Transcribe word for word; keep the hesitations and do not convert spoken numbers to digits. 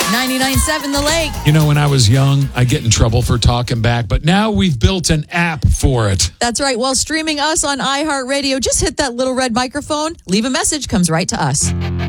ninety-nine point seven The Lake. You know, when I was young, I get in trouble for talking back, but now we've built an app for it. That's right. While streaming us on iHeartRadio, just hit that little red microphone, leave a message, comes right to us.